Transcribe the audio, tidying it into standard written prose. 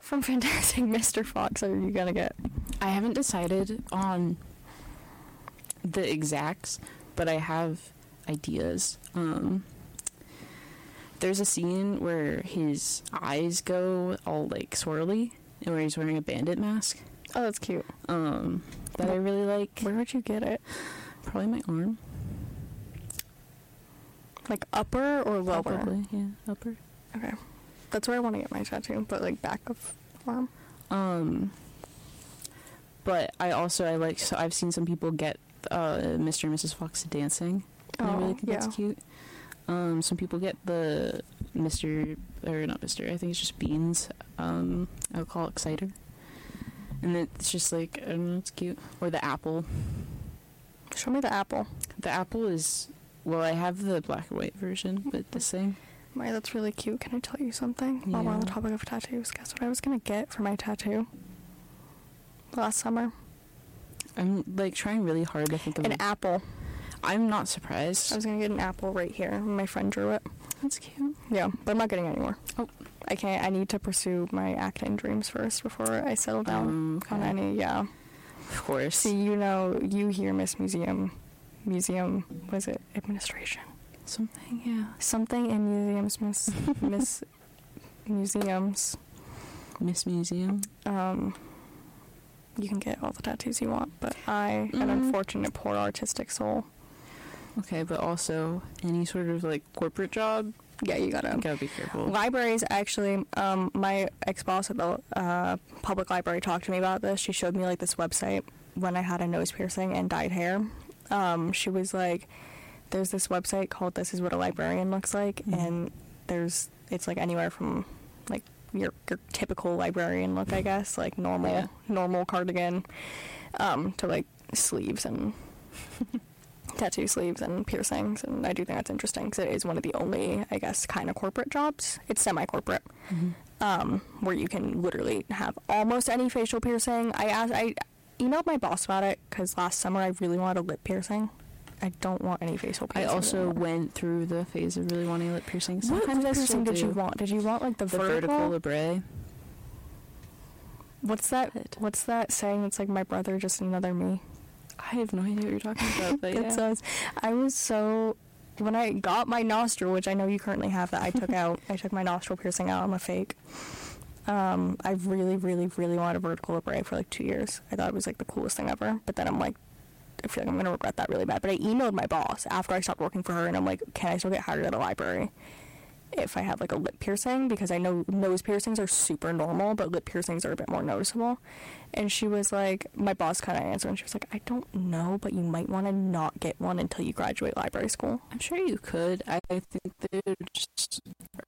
from Fantastic Mr. Fox are you gonna get? I haven't decided on the exacts, but I have ideas. There's a scene where his eyes go all like swirly, and where he's wearing a bandit mask. Oh, that's cute. That I really like. Where would you get it? Probably my arm. Like upper or lower? Probably, yeah, upper. Okay. That's where I want to get my tattoo, but like back of arm. But I like, so I've seen some people get Mr. and Mrs. Fox dancing. And I really think that's cute. Some people get the Mr. or not Mr. I think it's just Beans alcoholic cider. And it's just like, I don't know, it's cute. Or the apple. Show me the apple. The apple is, well, I have the black and white version, but this thing. Maya, that's really cute. Can I tell you something? While we're on the topic of tattoos, guess what I was gonna get for my tattoo last summer? I'm like trying really hard to think of an apple. I'm not surprised. I was gonna get an apple right here. My friend drew it. That's cute. Yeah, but I'm not getting it anymore. Oh, I can't. I need to pursue my acting dreams first before I settle down on any. Yeah, of course. See, you hear Miss Museum, was it administration? Something, yeah. Something in museums, Miss Museums. Miss Museum. You can get all the tattoos you want, but I, an unfortunate poor artistic soul. Okay, but also any sort of like corporate job. Yeah, you gotta be careful. Libraries, actually, my ex-boss at the public library talked to me about this. She showed me like this website when I had a nose piercing and dyed hair. She was like, there's this website called This Is What a Librarian Looks Like, and it's like anywhere from like your typical librarian look, I guess, like normal cardigan, to like sleeves and tattoo sleeves and piercings. And I do think that's interesting because it is one of the only, I guess, kind of corporate jobs. It's semi-corporate, where you can literally have almost any facial piercing. I emailed my boss about it because last summer I really wanted a lip piercing. I don't want any facial piercing. I also went through the phase of really wanting lip piercings. What kind of piercing did you want? Did you want like the vertical labrae? What's that saying? It's like my brother, just another me. I have no idea what you're talking about. But It says, I was so, when I got my nostril, which I know you currently have that I took out, I took my nostril piercing out. I'm a fake. I really, really, really wanted a vertical labrae for like 2 years. I thought it was like the coolest thing ever. But then I'm like, I feel like I'm going to regret that really bad. But I emailed my boss after I stopped working for her, and I'm like, can I still get hired at a library if I have like a lip piercing? Because I know nose piercings are super normal, but lip piercings are a bit more noticeable. And she was like, my boss kind of answered, and she was like, I don't know, but you might want to not get one until you graduate library school. I'm sure you could. I think they would just